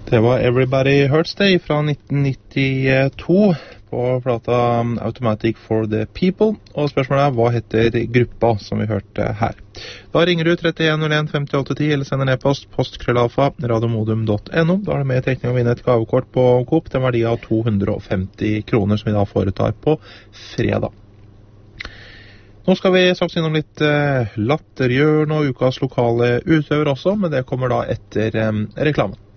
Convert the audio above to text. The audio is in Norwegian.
Det var Everybody Hurts Day fra 1992 på plata Automatic for the People, og spørsmålet er, hva heter gruppa som vi hørte her? Da ringer du 3101 5810 eller sender e-post postkrøllalfa radiomodum.no. Da er det med i trekning å vinne et gavekort på Coop til en verdi av 250 kroner som vi da foretar på fredag. Nå skal vi straks innom litt latterhjørn og ukas lokale utøver også, men det kommer da etter reklamen.